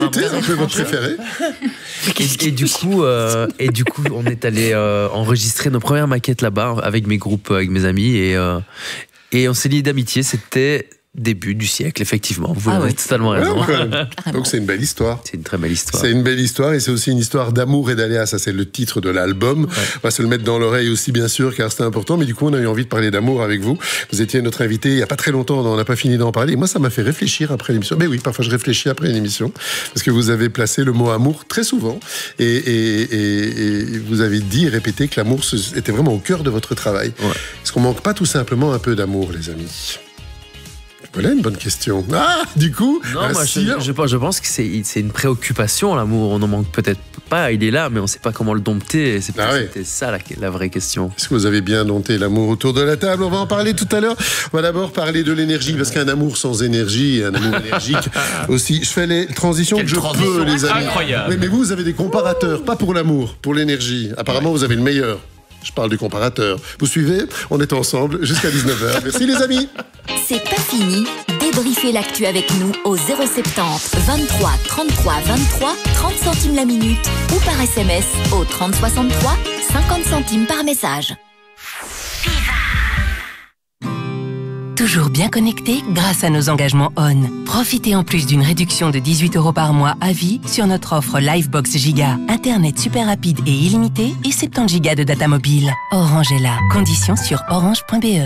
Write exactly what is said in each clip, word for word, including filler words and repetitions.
C'était un peu votre préféré. Et, et du coup, euh, et du coup, on est allé euh, enregistrer nos premières maquettes là-bas avec mes groupes, avec mes amis, et euh, et on s'est liés d'amitié. C'était début du siècle, effectivement. Vous ah avez ouais. totalement raison. Ouais, donc c'est une belle histoire. C'est une très belle histoire. C'est une belle histoire et c'est aussi une histoire d'amour et d'aléas. Ça, c'est le titre de l'album. Ouais. On va se le mettre dans l'oreille aussi, bien sûr, car c'est important. Mais du coup, on a eu envie de parler d'amour avec vous. Vous étiez notre invité il n'y a pas très longtemps. On n'a pas fini d'en parler. Et moi, ça m'a fait réfléchir après l'émission. Mais oui, parfois, je réfléchis après une émission parce que vous avez placé le mot amour très souvent et, et, et, et vous avez dit et répété que l'amour était vraiment au cœur de votre travail. Ouais. Est-ce qu'on manque pas tout simplement un peu d'amour, les amis ? Voilà une bonne question. Ah, du coup, non, moi, je, je, je pense que c'est, c'est une préoccupation, l'amour. On n'en manque peut-être pas, il est là, mais on ne sait pas comment le dompter. C'est ah oui. C'était ça la, la vraie question. Est-ce que vous avez bien dompté l'amour autour de la table ? On va en parler tout à l'heure. On va d'abord parler de l'énergie, parce qu'un amour sans énergie, un amour énergique aussi. Je fais les transitions Quelle que je transition peux, les amis. Incroyable. Oui, mais vous, vous avez des comparateurs, pas pour l'amour, pour l'énergie. Apparemment, ouais. vous avez le meilleur. Je parle du comparateur. Vous suivez ? On est ensemble jusqu'à dix-neuf heures. Merci les amis. C'est pas fini. Débriefez l'actu avec nous au zéro soixante-dix vingt-trois trente-trois vingt-trois, trente centimes la minute ou par S M S au trente soixante-trois, cinquante centimes par message. Toujours bien connecté grâce à nos engagements O N. Profitez en plus d'une réduction de dix-huit euros par mois à vie sur notre offre Livebox Giga. Internet super rapide et illimité et soixante-dix gigas de data mobile. Orange est là. Conditions sur orange point b e.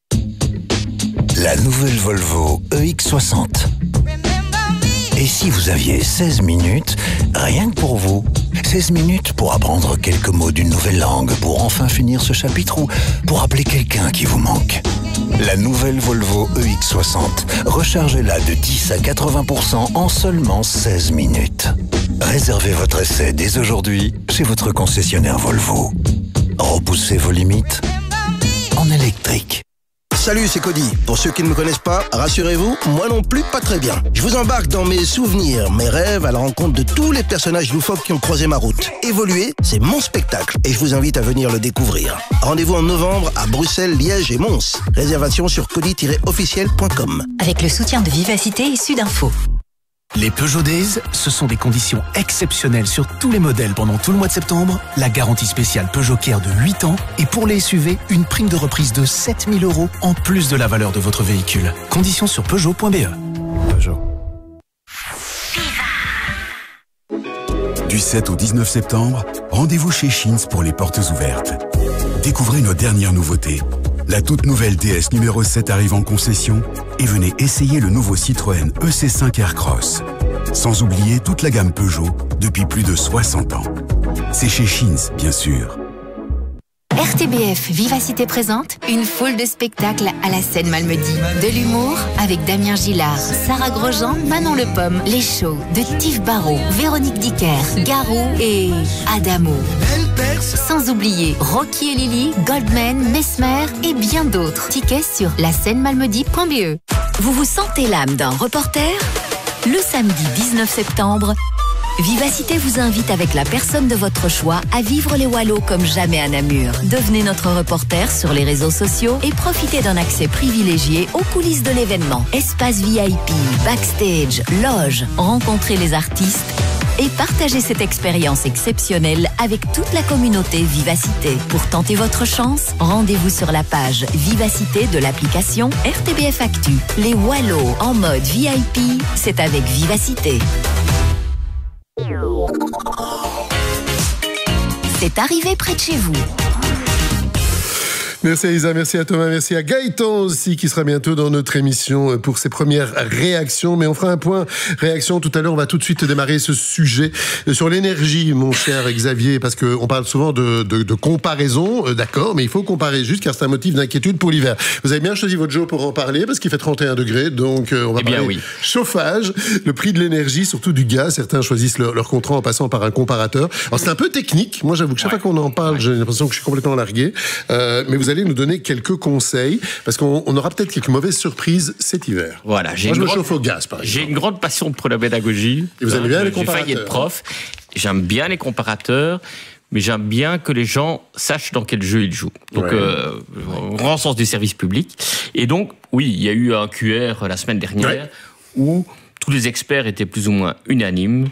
La nouvelle Volvo E X soixante. Et si vous aviez seize minutes, rien que pour vous, seize minutes pour apprendre quelques mots d'une nouvelle langue, pour enfin finir ce chapitre ou pour appeler quelqu'un qui vous manque. La nouvelle Volvo E X soixante. Rechargez-la de dix à quatre-vingts pour cent en seulement seize minutes. Réservez votre essai dès aujourd'hui chez votre concessionnaire Volvo. Repoussez vos limites en électrique. Salut, c'est Cody. Pour ceux qui ne me connaissent pas, rassurez-vous, moi non plus pas très bien. Je vous embarque dans mes souvenirs, mes rêves à la rencontre de tous les personnages loufoques qui ont croisé ma route. Évoluer, c'est mon spectacle et je vous invite à venir le découvrir. Rendez-vous en novembre à Bruxelles, Liège et Mons. Réservation sur cody tiret officiel point com. Avec le soutien de Vivacité et Sudinfo. Les Peugeot Days, ce sont des conditions exceptionnelles sur tous les modèles pendant tout le mois de septembre. La garantie spéciale Peugeot Care de huit ans et pour les S U V, une prime de reprise de sept mille euros en plus de la valeur de votre véhicule. Conditions sur peugeot point b e. Peugeot. Du sept au dix-neuf septembre, rendez-vous chez Sheins pour les portes ouvertes. Découvrez nos dernières nouveautés. La toute nouvelle D S numéro sept arrive en concession et venez essayer le nouveau Citroën E C cinq Aircross. Sans oublier toute la gamme Peugeot depuis plus de soixante ans. C'est chez Sheins, bien sûr. R T B F Vivacité présente une foule de spectacles à la Seine-Malmedy. De l'humour avec Damien Gillard, Sarah Grosjean, Manon Le Pomme, Les Shows de Tif Barrault, Véronique Dicker, Garou et Adamo. Sans oublier Rocky et Lily, Goldman, Mesmer et bien d'autres. Tickets sur la seine malmedy point b e. Vous vous sentez l'âme d'un reporter ? Le samedi dix-neuf septembre, Vivacité vous invite avec la personne de votre choix à vivre les Wallos comme jamais à Namur. Devenez notre reporter sur les réseaux sociaux et profitez d'un accès privilégié aux coulisses de l'événement. Espace V I P, backstage, loge, rencontrez les artistes et partagez cette expérience exceptionnelle avec toute la communauté Vivacité. Pour tenter votre chance, rendez-vous sur la page Vivacité de l'application R T B F Actu. Les Wallos en mode V I P, c'est avec Vivacité. C'est arrivé près de chez vous. Merci à Isa, merci à Thomas, merci à Gaëtan aussi qui sera bientôt dans notre émission pour ses premières réactions. Mais on fera un point réaction tout à l'heure. On va tout de suite démarrer ce sujet sur l'énergie, mon cher Xavier, parce qu'on parle souvent de, de, de comparaison, euh, d'accord, mais il faut comparer juste car c'est un motif d'inquiétude pour l'hiver. Vous avez bien choisi votre jour pour en parler parce qu'il fait trente et un degrés, donc euh, on va eh bien, parler oui. chauffage, le prix de l'énergie, surtout du gaz. Certains choisissent leur, leur contrat en passant par un comparateur. Alors c'est un peu technique. Moi j'avoue que chaque ouais. fois qu'on en parle, ouais. j'ai l'impression que je suis complètement largué. Euh, mais vous allez nous donner quelques conseils parce qu'on on aura peut-être quelques mauvaises surprises cet hiver. Voilà, j'ai Moi, je une me grande, chauffe au gaz, par exemple. J'ai une grande passion pour la pédagogie. Et vous aimez bien les comparateurs. J'ai failli être prof. J'aime bien les comparateurs, mais j'aime bien que les gens sachent dans quel jeu ils jouent. Donc, ouais. euh, au grand sens du service public. Et donc, oui, il y a eu un Q R la semaine dernière ouais. où tous les experts étaient plus ou moins unanimes.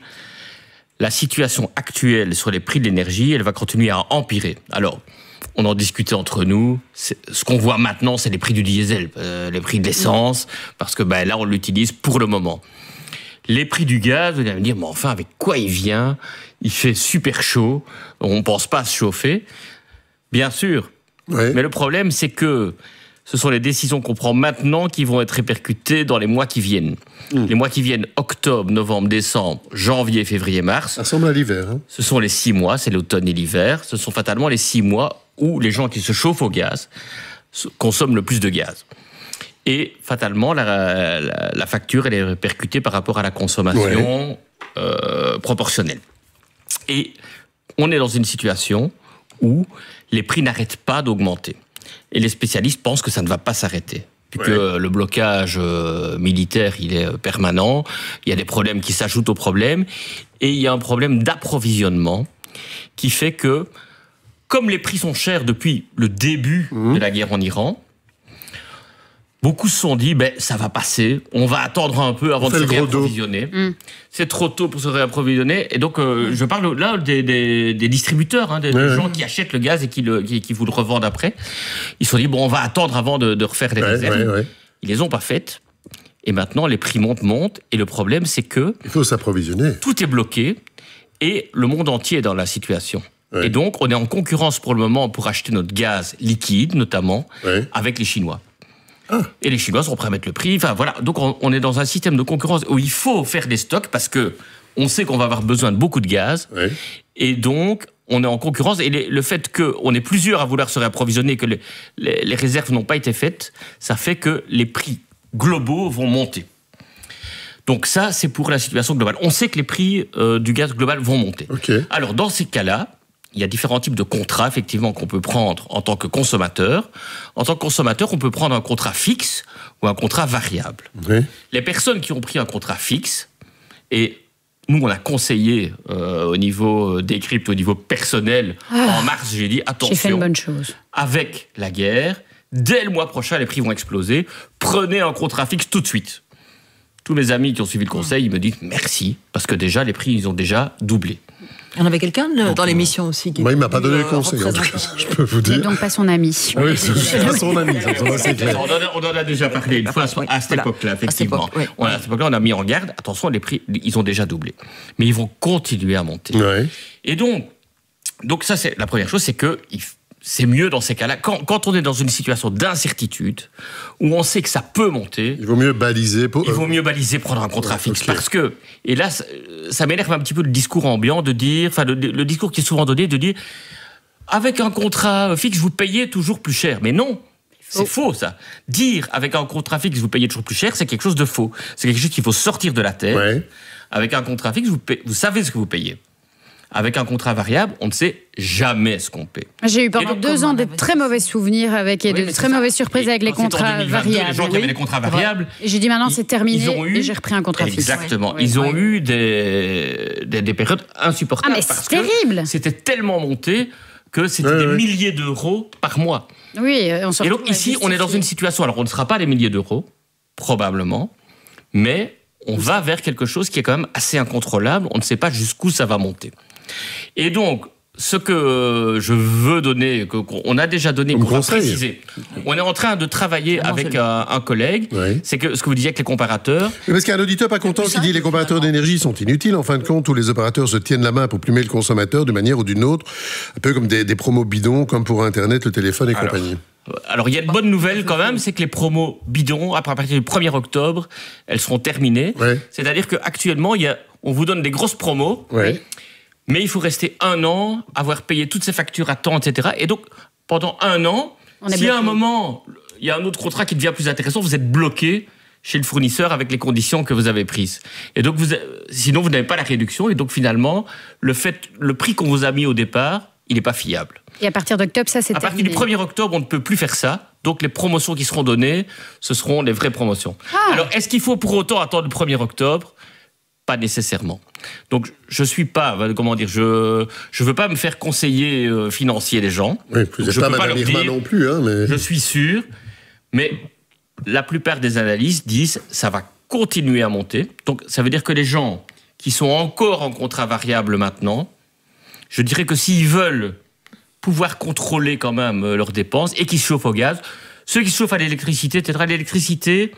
La situation actuelle sur les prix de l'énergie, elle va continuer à empirer. Alors, on en discutait entre nous. C'est, ce qu'on voit maintenant, c'est les prix du diesel, euh, les prix de l'essence, parce que ben, là, on l'utilise pour le moment. Les prix du gaz, vous allez me dire, mais enfin, avec quoi il vient? Il fait super chaud, on ne pense pas à se chauffer. Bien sûr, oui. Mais le problème, c'est que ce sont les décisions qu'on prend maintenant qui vont être répercutées dans les mois qui viennent. Mmh. Les mois qui viennent, octobre, novembre, décembre, janvier, février, mars. Ça ressemble à l'hiver. Hein. Ce sont les six mois, c'est l'automne et l'hiver. Ce sont fatalement les six mois où les gens qui se chauffent au gaz consomment le plus de gaz. Et fatalement, la, la, la facture, elle est répercutée par rapport à la consommation ouais. euh, proportionnelle. Et on est dans une situation où les prix n'arrêtent pas d'augmenter. Et les spécialistes pensent que ça ne va pas s'arrêter. Puisque ouais. le blocage euh, militaire, il est permanent. Il y a des problèmes qui s'ajoutent aux problèmes. Et il y a un problème d'approvisionnement qui fait que, comme les prix sont chers depuis le début mmh. de la guerre en Iran, beaucoup se sont dit, ben, ça va passer, on va attendre un peu avant de se réapprovisionner. Mmh. C'est trop tôt pour se réapprovisionner. Et donc, euh, mmh. je parle là des, des, des distributeurs, hein, des, ouais, des gens ouais. qui achètent le gaz et qui, le, qui, qui vous le revendent après. Ils se sont dit, bon, on va attendre avant de, de refaire les ouais, réserves. Ouais, ouais. Ils les ont pas faites. Et maintenant, les prix montent, montent. Et le problème, c'est que... Il faut s'approvisionner. Tout est bloqué. Et le monde entier est dans la situation. Ouais. Et donc, on est en concurrence pour le moment pour acheter notre gaz liquide, notamment, ouais. avec les Chinois. Ah. Et les Chinois sont prêts à mettre le prix. Enfin, voilà. Donc, on, on est dans un système de concurrence où il faut faire des stocks parce que on sait qu'on va avoir besoin de beaucoup de gaz. Oui. Et donc, on est en concurrence. Et les, le fait qu'on est plusieurs à vouloir se réapprovisionner, que les, les, les réserves n'ont pas été faites, ça fait que les prix globaux vont monter. Donc ça, c'est pour la situation globale. On sait que les prix euh, du gaz global vont monter. Okay. Alors, dans ces cas-là, il y a différents types de contrats, effectivement, qu'on peut prendre en tant que consommateur. En tant que consommateur, on peut prendre un contrat fixe ou un contrat variable. Oui. Les personnes qui ont pris un contrat fixe, et nous, on a conseillé euh, au niveau des cryptes, au niveau personnel, ah, en mars, j'ai dit, attention, j'ai fait une bonne chose. Avec la guerre, dès le mois prochain, les prix vont exploser. Prenez un contrat fixe tout de suite. Tous mes amis qui ont suivi le conseil, ils me disent merci, parce que déjà, les prix, ils ont déjà doublé. Il y en avait quelqu'un le, dans l'émission aussi qui... Moi, il ne m'a pas donné le conseil, en tout cas, je peux vous dire. Et donc pas son ami. Oui, c'est pas son ami, c'est clair. On en, a, on en a déjà parlé une fois à, à cette voilà. époque-là, effectivement. À cette, époque, oui. on a, à cette époque-là, on a mis en garde, attention, les prix, ils ont déjà doublé. Mais ils vont continuer à monter. Oui. Et donc, donc, ça, c'est la première chose, c'est que c'est mieux dans ces cas-là, quand, quand on est dans une situation d'incertitude, où on sait que ça peut monter... Il vaut mieux baliser... Pour... Il vaut mieux baliser, prendre un contrat fixe, okay. parce que... Et là, ça, ça m'énerve un petit peu le discours ambiant de dire... Enfin, le, le discours qui est souvent donné de dire... Avec un contrat fixe, vous payez toujours plus cher. Mais non, c'est faux, ça. Dire, avec un contrat fixe, vous payez toujours plus cher, c'est quelque chose de faux. C'est quelque chose qu'il faut sortir de la tête. Ouais. Avec un contrat fixe, vous, payez, vous savez ce que vous payez. Avec un contrat variable, on ne sait jamais ce qu'on paie. J'ai eu pendant donc, deux ans de très mauvais souvenirs avec et oui, de très ça. mauvaises surprises et avec les contrats variables. Les gens qui oui. avaient des contrats variables. Et j'ai dit maintenant c'est terminé eu, et j'ai repris un contrat exactement, fixe. Exactement. Oui. Ils ont oui. eu des, des, des périodes insupportables. Ah mais c'est terrible. C'était tellement monté que c'était oui, des oui. milliers d'euros par mois. Oui, on se Et donc ici, on est dans une situation, alors on ne sera pas les milliers d'euros, probablement, mais on va vers quelque chose qui est quand même assez incontrôlable. On ne sait pas jusqu'où ça va monter. Et donc, ce que je veux donner, qu'on a déjà donné, qu'on va préciser, on est en train de travailler Comment avec un, un collègue, oui. c'est que ce que vous disiez avec les comparateurs... Mais parce qu'il y a un auditeur pas content qui dit que les comparateurs d'énergie sont inutiles, en fin de compte, où les opérateurs se tiennent la main pour plumer le consommateur d'une manière ou d'une autre, un peu comme des, des promos bidons, comme pour Internet, le téléphone et alors, compagnie. Alors, il y a de bonnes nouvelles quand même, c'est que les promos bidons, à partir du premier octobre, elles seront terminées. Ouais. C'est-à-dire qu'actuellement, il y a, on vous donne des grosses promos, ouais. mais il faut rester un an, avoir payé toutes ces factures à temps, et cetera. Et donc, pendant un an, s'il y a un moment, il y a un autre contrat qui devient plus intéressant, vous êtes bloqué chez le fournisseur avec les conditions que vous avez prises. Et donc, vous, sinon, vous n'avez pas la réduction. Et donc, finalement, le, fait, le prix qu'on vous a mis au départ, il n'est pas fiable. Et à partir d'octobre, ça, c'est terminé. À partir du premier octobre, on ne peut plus faire ça. Donc, les promotions qui seront données, ce seront les vraies promotions. Ah. Alors, est-ce qu'il faut pour autant attendre le premier octobre ? Pas nécessairement. Donc, je suis pas, comment dire, je je veux pas me faire conseiller euh, financier des gens. Oui, vous n'êtes pas Madame Irma non plus, hein, mais... Je suis sûr, mais la plupart des analystes disent ça va continuer à monter. Donc, ça veut dire que les gens qui sont encore en contrat variable maintenant, je dirais que s'ils veulent pouvoir contrôler quand même euh, leurs dépenses et qui se chauffent au gaz, ceux qui se chauffent à l'électricité, peut-être à l'électricité,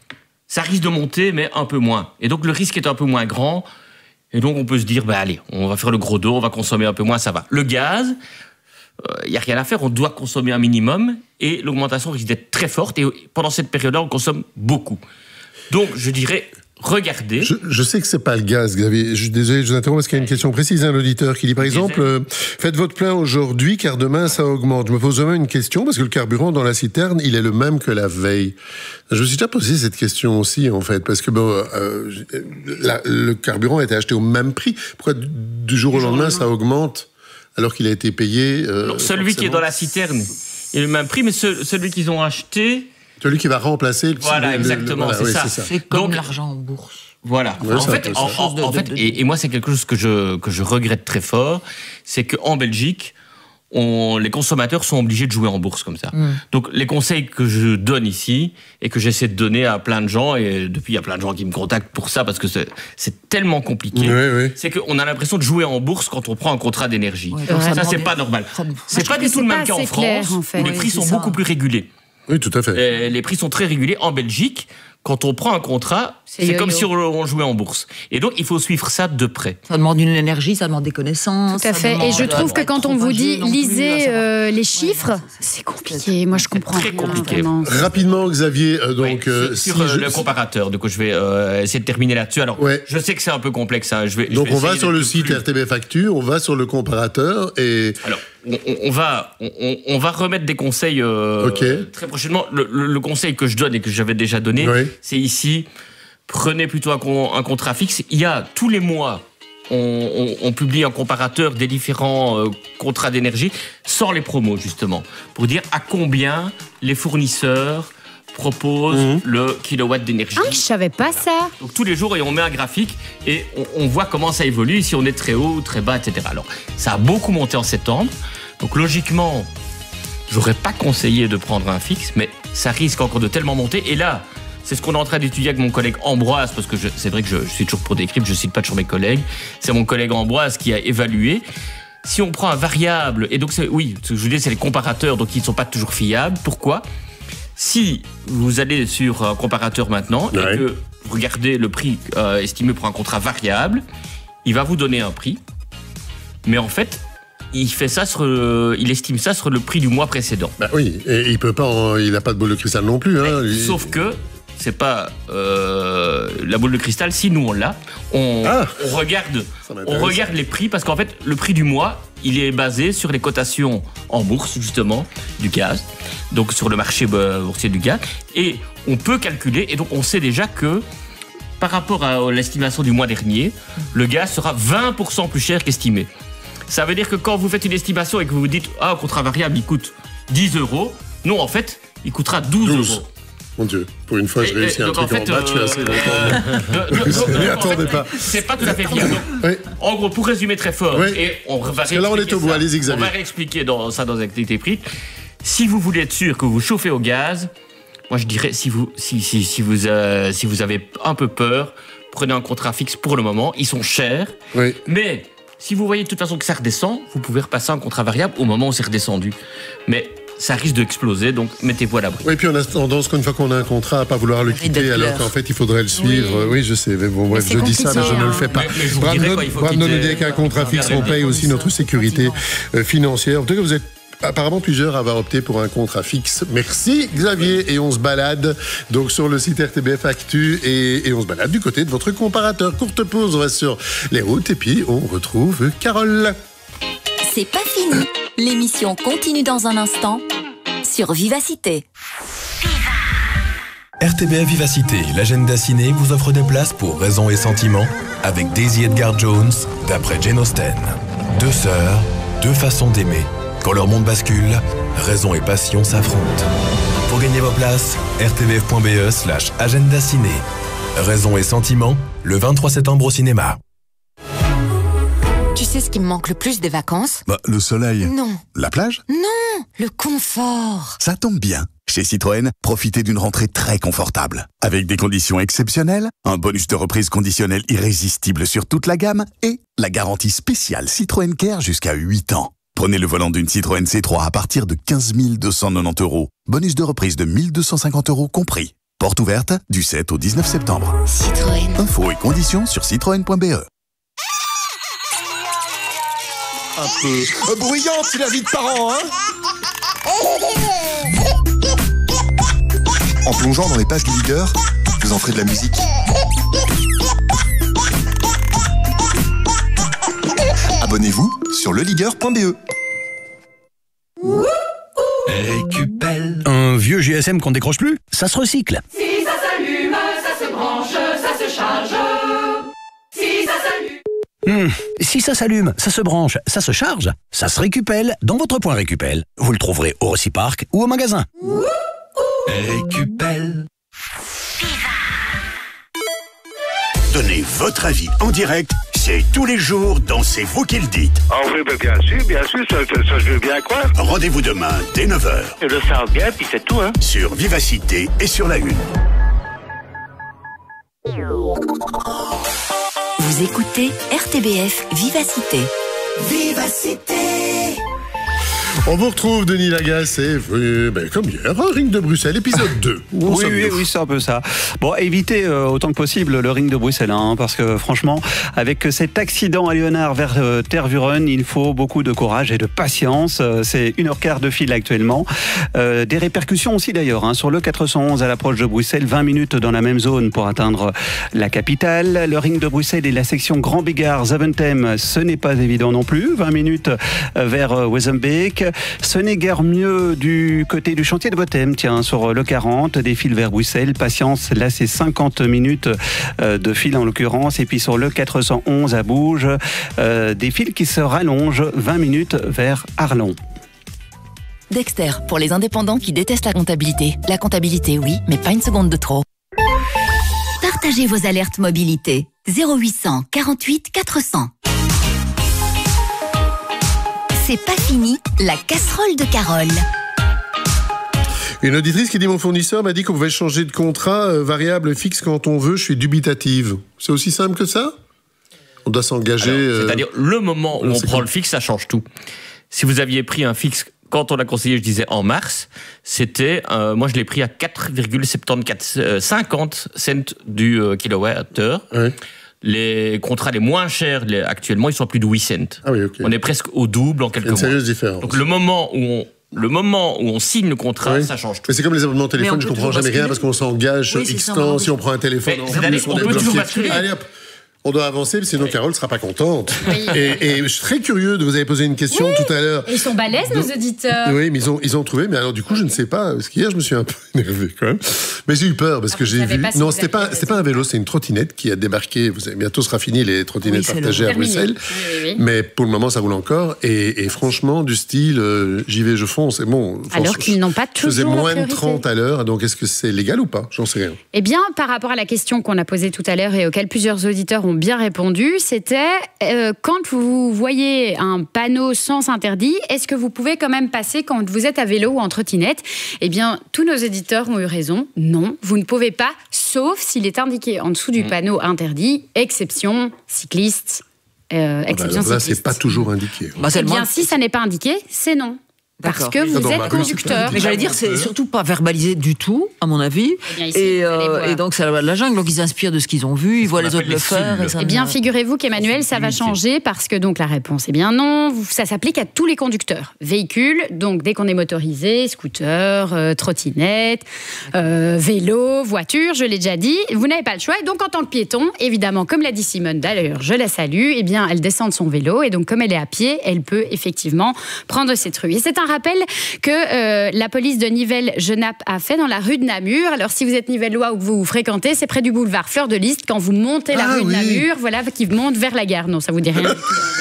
ça risque de monter, mais un peu moins. Et donc, le risque est un peu moins grand. Et donc, on peut se dire, bah, allez, on va faire le gros dos, on va consommer un peu moins, ça va. Le gaz, il euh, n'y a rien à faire, on doit consommer un minimum et l'augmentation risque d'être très forte. Et pendant cette période-là, on consomme beaucoup. Donc, je dirais, regardez. Je, je sais que c'est pas le gaz, Xavier. Je suis désolé, je vous interromps parce qu'il y a une question précise d'un auditeur qui dit, par exemple, euh, faites votre plein aujourd'hui car demain ça augmente. Je me pose vraiment une question parce que le carburant dans la citerne, il est le même que la veille. Je me suis déjà posé cette question aussi, en fait, parce que bon, euh, la, le carburant a été acheté au même prix. Pourquoi du, du jour au lendemain ça augmente alors qu'il a été payé euh, Alors, celui forcément. Qui est dans la citerne, il est le même prix, mais ce, celui qu'ils ont acheté. Celui qui va remplacer le... Voilà, le, exactement, le, le, voilà, c'est, ça. ça. C'est comme Donc, l'argent en bourse. Voilà. Ouais, en fait, en, en, en fait et, et moi, c'est quelque chose que je, que je regrette très fort, c'est qu'en Belgique, on, les consommateurs sont obligés de jouer en bourse comme ça. Mm. Donc, les conseils que je donne ici, et que j'essaie de donner à plein de gens, et depuis, il y a plein de gens qui me contactent pour ça, parce que c'est, c'est tellement compliqué, oui, oui. c'est qu'on a l'impression de jouer en bourse quand on prend un contrat d'énergie. Ouais, Donc, ça, ça, c'est pas normal. Ça, c'est pas du tout le même cas en France, clair, en fait. où les oui, prix sont ça. beaucoup plus régulés. Oui, tout à fait. Et les prix sont très régulés. En Belgique, quand on prend un contrat, c'est, c'est comme si on, on jouait en bourse. Et donc, il faut suivre ça de près. Ça demande une énergie, ça demande des connaissances. Tout à fait. Et je trouve que quand on vous dit lisez euh, les chiffres, ouais, c'est compliqué. Moi, je comprends. C'est très rien, compliqué. Vraiment. Rapidement, Xavier, euh, donc... Oui, euh, sur si euh, je... le comparateur, donc je vais euh, essayer de terminer là-dessus. Alors, ouais. je sais que c'est un peu complexe. Hein. Je vais, donc, je vais on va sur le site plus... R T B Facture, on va sur le comparateur et... Alors, on, on, va, on, on va remettre des conseils euh, okay. très prochainement. Le, le, le conseil que je donne et que j'avais déjà donné, oui. c'est ici... Prenez plutôt un, un contrat fixe. Il y a tous les mois, on, on, on publie un comparateur des différents euh, contrats d'énergie sans les promos, justement, pour dire à combien les fournisseurs proposent mmh. le kilowatt d'énergie. Ah, je savais pas ça. Donc tous les jours, et on met un graphique et on, on voit comment ça évolue, si on est très haut, très bas, et cetera. Alors, ça a beaucoup monté en septembre. Donc logiquement, j'aurais pas conseillé de prendre un fixe, mais ça risque encore de tellement monter. Et là, c'est ce qu'on est en train d'étudier avec mon collègue Ambroise, parce que je, c'est vrai que je, je suis toujours pour des cryptes, je ne cite pas toujours mes collègues. C'est mon collègue Ambroise qui a évalué. Si on prend un variable, et donc c'est, oui, ce que je vous dis, c'est les comparateurs, donc ils ne sont pas toujours fiables. Pourquoi ? Si vous allez sur un comparateur maintenant, ouais. et que vous regardez le prix euh, estimé pour un contrat variable, il va vous donner un prix, mais en fait, il fait ça sur, euh, il estime ça sur le prix du mois précédent. Bah oui, et il peut pas, en, il n'a pas de boule de cristal non plus. Hein, mais, il... Sauf que c'est pas euh, la boule de cristal. Si nous on l'a, on, ah, on regarde, on regarde les prix parce qu'en fait le prix du mois, il est basé sur les cotations en bourse justement du gaz, donc sur le marché boursier du gaz, et on peut calculer et donc on sait déjà que par rapport à l'estimation du mois dernier, le gaz sera vingt pour cent plus cher qu'estimé. Ça veut dire que quand vous faites une estimation et que vous vous dites ah, un contrat variable il coûte dix euros, non en fait il coûtera douze euros. Mon Dieu, pour une fois, je réussis un truc en, fait, en bas, tu es assez longtemps. Je m'y attendais pas. C'est pas tout à fait fiable. Oui. En gros, pour résumer très fort, oui. et on va Parce que là, on est au bout, allez-y, Xavier. On va réexpliquer dans, ça dans l'activité prix. Si vous voulez être sûr que vous chauffez au gaz, moi je dirais, si vous, si, si, si vous, euh, si vous avez un peu peur, prenez un contrat fixe pour le moment. Ils sont chers, oui. mais si vous voyez de toute façon que ça redescend, vous pouvez repasser un contrat variable au moment où c'est redescendu. Mais ça risque d'exploser, donc mettez-vous à l'abri. Oui, puis on a tendance qu'une fois qu'on a un contrat, à pas vouloir le quitter, alors qu'en fait, il faudrait le suivre. Oui, oui je sais. Mais bon, bref, je dis ça, mais je ne le fais pas. Brandon nous dit qu'un contrat fixe, on paye aussi notre sécurité financière. En tout cas, vous êtes apparemment plusieurs à avoir opté pour un contrat fixe. Merci Xavier. Et on se balade donc sur le site R T B F Actu et, et on se balade du côté de votre comparateur. Courte pause, on va sur les routes et puis on retrouve Carole. C'est pas fini. L'émission continue dans un instant sur Vivacité. R T B F Vivacité, l'agenda ciné vous offre des places pour Raison et Sentiment avec Daisy Edgar Jones d'après Jane Austen. Deux sœurs, deux façons d'aimer. Quand leur monde bascule, raison et passion s'affrontent. Pour gagner vos places, rtbf.be slash agenda ciné. Raison et Sentiment, le vingt-trois septembre au cinéma. Tu sais ce qui me manque le plus des vacances ? Bah, le soleil. Non. La plage ? Non, le confort. Ça tombe bien. Chez Citroën, profitez d'une rentrée très confortable. Avec des conditions exceptionnelles, un bonus de reprise conditionnel irrésistible sur toute la gamme et la garantie spéciale Citroën Care jusqu'à huit ans. Prenez le volant d'une Citroën C trois à partir de quinze mille deux cent quatre-vingt-dix euros. Bonus de reprise de mille deux cent cinquante euros compris. Porte ouverte du sept au dix-neuf septembre. Citroën. Infos et conditions sur citroën point b e. Un peu euh, bruyante, c'est la vie de parents, hein. En plongeant dans les pages du leader, vous en ferez de la musique. Abonnez-vous sur le leader point b e. Récupelle. Un vieux G S M qu'on décroche plus, ça se recycle. Si ça s'allume, ça se branche, ça se charge. Si ça s'allume. Hmm. Si ça s'allume, ça se branche, ça se charge, ça se récupelle dans votre point Récupelle. Vous le trouverez au Reciparc ou au magasin. Récupelle. Donnez votre avis en direct, c'est tous les jours dans C'est vous qui le dites. Ah oui, ben bien sûr, bien sûr, ça, ça, ça je veux bien croire. Rendez-vous demain dès neuf heures. Je le sens bien, puis c'est tout, hein. Sur Vivacité et sur la Une. Vous écoutez R T B F Vivacité. Vivacité. On vous retrouve, Denis Lagasse, et euh, ben, comme hier, un Ring de Bruxelles, épisode deux. Oui, oui, oui, c'est un peu ça. Bon, évitez euh, autant que possible le Ring de Bruxelles, hein, parce que franchement, avec cet accident à Léonard vers euh, Tervuren, il faut beaucoup de courage et de patience. Euh, c'est une heure quart de file actuellement. Euh, des répercussions aussi d'ailleurs, hein, sur le quatre cent onze à l'approche de Bruxelles, vingt minutes dans la même zone pour atteindre la capitale. Le Ring de Bruxelles et la section Grand Bigard, Zaventem, ce n'est pas évident non plus. vingt minutes vers euh, Wezenbeek. Ce n'est guère mieux du côté du chantier de Bothème, tiens, sur le quarante, des fils vers Bruxelles. Patience, là c'est cinquante minutes de fil en l'occurrence. Et puis sur le quatre cent onze à Bouge, euh, des fils qui se rallongent, vingt minutes vers Arlon. Dexter, pour les indépendants qui détestent la comptabilité. La comptabilité, oui, mais pas une seconde de trop. Partagez vos alertes mobilité. zéro huit cent quarante-huit quatre cents. C'est pas fini, la casserole de Carole. Une auditrice qui dit: mon fournisseur m'a dit qu'on pouvait changer de contrat euh, variable fixe quand on veut, je suis dubitative. C'est aussi simple que ça? On doit s'engager... Euh... C'est-à-dire, le moment où on prend le fixe, ça change tout. Si vous aviez pris un fixe, quand on l'a conseillé, je disais en mars, c'était... Euh, moi, je l'ai pris à quatre virgule soixante-quatorze cinquante cents du euh, kilowattheure. Oui. Les contrats les moins chers les, actuellement, ils sont à plus de huit cents. Ah oui, okay. On est presque au double en quelques mois. Une sérieuse différence. Donc le moment où on, le moment où on signe le contrat, oui. ça change tout. Mais c'est comme les abonnements téléphone, je comprends jamais rien parce qu'on s'engage sur oui, X temps. Si on prend un téléphone, on, on, on peut toujours basculer. Allez hop. On doit avancer, sinon Carole ne sera pas contente. Oui. Et, et je suis très curieux de vous avez posé une question oui. tout à l'heure. Et ils sont balèzes, nos auditeurs. Oui, mais ils ont, ils ont trouvé. Mais alors, du coup, je ne sais pas. Parce qu'hier, je me suis un peu énervé quand même. Mais j'ai eu peur parce alors, que j'ai vu. Si non, c'était pas, c'était pas un vélo, c'est une trottinette qui a débarqué. Vous savez, bientôt sera fini les trottinettes oui, partagées à Bruxelles. Oui, oui, oui. Mais pour le moment, ça roule encore. Et, et franchement, du style, euh, j'y vais, je fonce. Et bon. Alors qu'ils n'ont pas toujours. Je faisais moins de trente à l'heure. Donc, est-ce que c'est légal ou pas? J'en sais rien. Eh bien, par rapport à la question qu'on a posée tout à l'heure et auquel plusieurs auditeurs ont bien répondu, c'était euh, quand vous voyez un panneau sens interdit, est-ce que vous pouvez quand même passer quand vous êtes à vélo ou en trottinette? Eh bien, tous nos éditeurs ont eu raison. Non, vous ne pouvez pas, sauf s'il est indiqué en dessous du mmh. panneau interdit, exception cycliste. Euh, exception ah bah là, c'est pas toujours indiqué. Bah, eh bien, si ça n'est pas indiqué, c'est non. Parce que vous êtes conducteur. Mais j'allais dire, c'est surtout pas verbalisé du tout, à mon avis. Eh bien, ici, et, euh, et donc, c'est la loi de la jungle. Donc, ils s'inspirent de ce qu'ils ont vu, ils voient les autres le faire. Eh bien, figurez-vous qu'Emmanuel, ça va changer parce que donc la réponse est bien non. Ça s'applique à tous les conducteurs. Véhicules, donc dès qu'on est motorisé, scooter, euh, trottinette, euh, vélo, voiture, je l'ai déjà dit, vous n'avez pas le choix. Et donc, en tant que piéton, évidemment, comme l'a dit Simone, d'ailleurs, je la salue, eh bien, elle descend de son vélo et donc, comme elle est à pied, elle peut effectivement prendre cette rue. Et c'est un rappel que euh, la police de Nivelles-Genappe a fait dans la rue de Namur. Alors, si vous êtes nivellois ou que vous vous fréquentez, c'est près du boulevard Fleur de Lys. Quand vous montez la ah, rue oui. de Namur, voilà, qui monte vers la gare. Non, ça vous dit rien.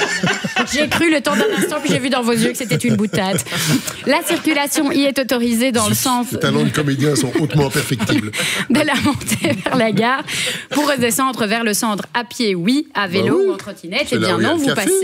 J'ai cru le temps d'un instant, puis j'ai vu dans vos yeux que c'était une boutade. La circulation y est autorisée dans le sens... Les talents de comédiens sont hautement perfectibles. De la montée vers la gare. Pour redescendre vers le centre à pied, oui. À vélo bah oui. ou en trottinette, eh bien non, vous passez...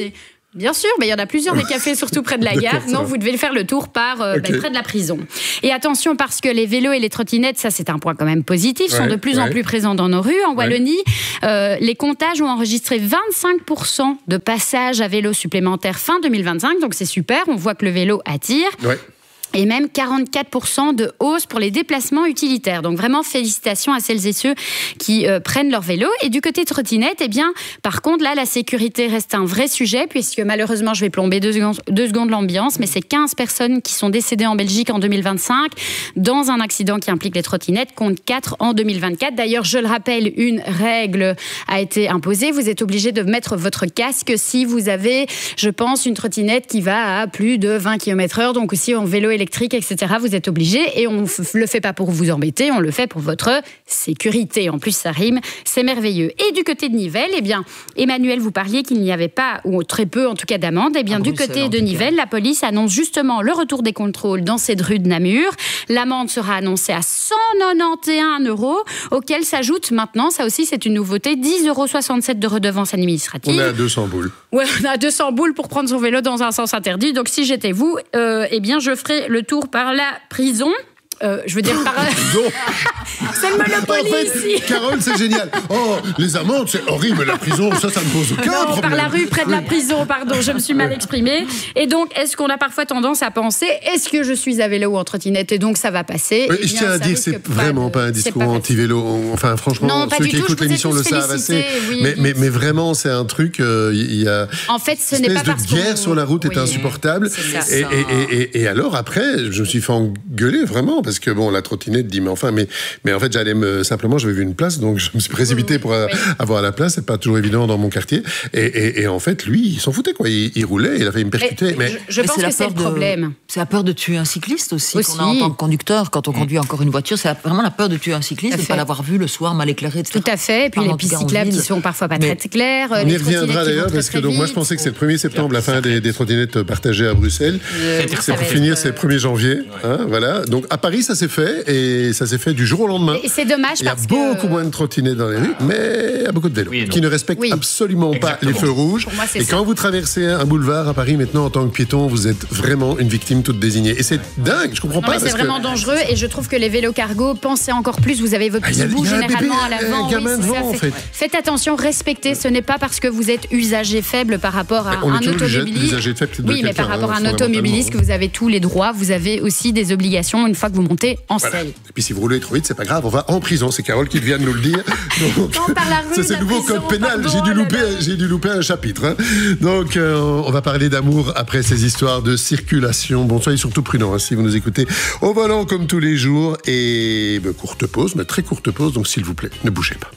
Bien sûr, mais il y en a plusieurs des cafés, surtout près de la gare. Non, vous devez le faire le tour par euh, okay. ben, près de la prison. Et attention, parce que les vélos et les trottinettes, ça c'est un point quand même positif, ouais, sont de plus ouais. en plus présents dans nos rues. En Wallonie, ouais. euh, les comptages ont enregistré vingt-cinq pour cent de passages à vélo supplémentaires fin deux mille vingt-cinq, donc c'est super, on voit que le vélo attire. Ouais. Et même quarante-quatre pour cent de hausse pour les déplacements utilitaires. Donc vraiment, félicitations à celles et ceux qui euh, prennent leur vélo. Et du côté trottinette, eh bien, par contre, là, la sécurité reste un vrai sujet, puisque malheureusement, je vais plomber deux secondes, deux secondes l'ambiance, mais c'est quinze personnes qui sont décédées en Belgique en deux mille vingt-cinq dans un accident qui implique les trottinettes, contre quatre en deux mille vingt-quatre. D'ailleurs, je le rappelle, une règle a été imposée. Vous êtes obligé de mettre votre casque si vous avez, je pense, une trottinette qui va à plus de vingt kilomètres heure, donc aussi en vélo électrique, et cetera. Vous êtes obligé, et on ne le fait pas pour vous embêter, on le fait pour votre sécurité. En plus, ça rime, c'est merveilleux. Et du côté de Nivelles, eh bien, Emmanuel, vous parliez qu'il n'y avait pas, ou très peu en tout cas, d'amendes. Eh bien, à du Bruxelles, côté de Nivelles, la police annonce justement le retour des contrôles dans cette rue de Namur. L'amende sera annoncée à cent quatre-vingt-onze euros, auquel s'ajoute maintenant, ça aussi c'est une nouveauté, dix euros soixante-sept de redevance administrative. On est à deux cents boules. Ouais, on a deux cents boules pour prendre son vélo dans un sens interdit. Donc si j'étais vous, euh, eh bien je ferais le tour par la prison. Euh, je veux dire par... c'est le Monopoly en fait, ici. Carole, c'est génial. Oh, les amendes, c'est horrible. La prison, ça, ça ne pose aucun non, problème. Par la rue, près de la prison, pardon, je me suis mal exprimée. Et donc, est-ce qu'on a parfois tendance à penser, est-ce que je suis à vélo ou en trottinette et donc ça va passer? Oui, eh je tiens à dire, c'est vraiment de... pas un discours anti-vélo. Enfin, franchement, non, ceux qui écoutent l'émission le savent assez. Oui, mais, mais, mais vraiment, c'est un truc, il euh, y a... En fait, ce n'est pas parce de guerre sur la route oui, est insupportable. C'est et, et, et, et, et alors, après, je me suis fait engueuler, vraiment, parce que, bon, la trottinette dit mais enfin mais mais en fait j'allais me simplement j'avais vu une place donc je me suis précipité pour oui. avoir la place, c'est pas toujours évident dans mon quartier et, et, et en fait lui il s'en foutait quoi, il, il roulait, il a failli me percuter. Mais, mais je, je pense que c'est le problème. C'est la peur de tuer un cycliste aussi, aussi. qu'on a en tant que conducteur quand on conduit encore une voiture, c'est vraiment la peur de tuer un cycliste, de ne pas l'avoir vu le soir mal éclairé, et cetera. Tout à fait, et puis les pistes cyclables qui sont parfois pas très claires. On y reviendra d'ailleurs parce que donc moi je pensais que c'est le premier septembre la fin des, des trottinettes partagées à Bruxelles, c'est pour finir c'est le premier janvier, voilà. Donc à Paris ça s'est fait et ça s'est fait du jour au lendemain. Et c'est dommage il y a parce beaucoup que... moins de trottinettes dans les rues, mais il y a beaucoup de vélos oui, qui ne respectent oui. absolument pas Exactement. les feux rouges. Moi, et ça. Quand vous traversez un boulevard à Paris maintenant en tant que piéton, vous êtes vraiment une victime toute désignée. Et c'est dingue, je comprends non, pas. C'est vraiment que... dangereux et je trouve que les vélos cargo, pensez encore plus, vous avez votre petit ah, bout généralement à l'avant. Un gamin oui, devant, en fait. Faites attention, respectez. Ce n'est pas parce que vous êtes usager faible par rapport à un automobiliste. Oui, mais par rapport à un automobiliste que vous avez tous les droits, vous avez aussi des obligations une fois que vous montez en selle. Et puis si vous roulez trop vite, c'est pas grave, on va en prison. C'est Carole qui vient de nous le dire. Donc, non, par la rue, ça, c'est le nouveau code pénal. J'ai dû, louper, j'ai dû louper un chapitre. Hein. Donc, euh, on va parler d'amour après ces histoires de circulation. Bon, soyez surtout prudents hein, si vous nous écoutez au volant comme tous les jours. Et ben, courte pause, mais très courte pause. Donc, s'il vous plaît, ne bougez pas.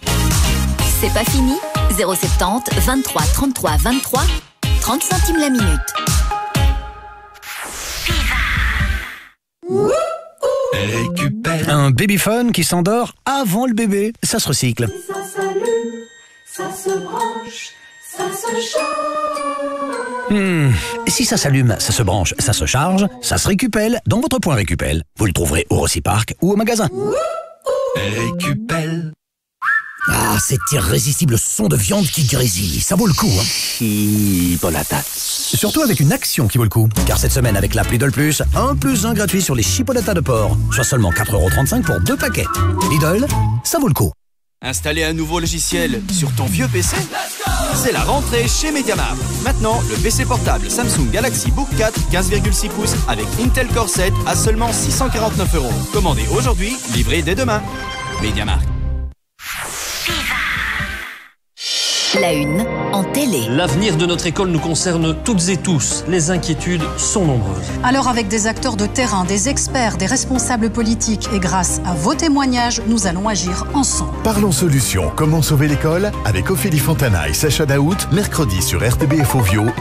C'est pas fini. zéro soixante-dix, vingt-trois, trente-trois, vingt-trois, trente centimes la minute. Récupère. Un babyphone qui s'endort avant le bébé, ça se recycle. Si ça s'allume, ça se branche, ça se charge. Hmm. Si ça s'allume, ça se branche, ça se charge, ça se récupère dans votre point Récupel. Vous le trouverez au Rossi-Park ou au magasin. Récupel. Ah, cet irrésistible son de viande qui grésille, ça vaut le coup, hein. Chipolatas. Surtout avec une action qui vaut le coup. Car cette semaine, avec l'appli Lidl Plus, un plus un gratuit sur les chipolatas de porc. Soit seulement quatre euros trente-cinq pour deux paquets. Lidl, ça vaut le coup. Installer un nouveau logiciel sur ton vieux P C? C'est la rentrée chez MediaMarkt. Maintenant, le P C portable Samsung Galaxy Book quatre quinze virgule six pouces avec Intel Core sept à seulement six cent quarante-neuf euros. Commandez aujourd'hui, livré dès demain. MediaMarkt. La une en télé. L'avenir de notre école nous concerne toutes et tous. Les inquiétudes sont nombreuses. Alors avec des acteurs de terrain, des experts, des responsables politiques et grâce à vos témoignages, nous allons agir ensemble. Parlons solutions. Comment sauver l'école avec Ophélie Fontana et Sacha Daout, mercredi sur R T B F Ovio